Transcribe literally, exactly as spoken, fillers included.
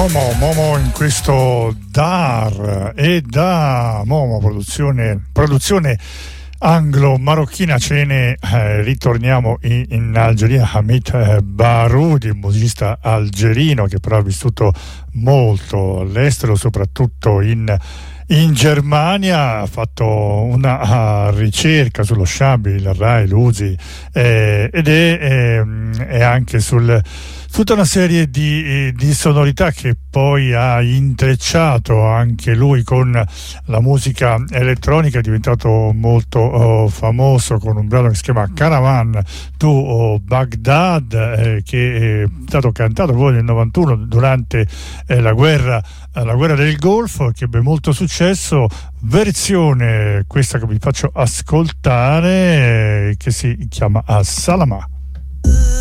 Momo, Momo in questo Dar e da Momo produzione, produzione anglo-marocchina. Ce ne eh, ritorniamo in, in Algeria. Hamid eh, Baroudi, un musicista algerino che però ha vissuto molto all'estero, soprattutto in In Germania. Ha fatto una uh, ricerca sullo shabby, il Rai, l'Uzi eh, ed è, eh, è anche sul tutta una serie di, di sonorità che poi ha intrecciato anche lui con la musica elettronica. È diventato molto oh, famoso con un brano che si chiama Caravan to oh, Baghdad, eh, che è stato cantato poi nel novantuno durante eh, la guerra la guerra del Golfo, che ebbe molto successo. Versione questa che vi faccio ascoltare, eh, che si chiama Salama.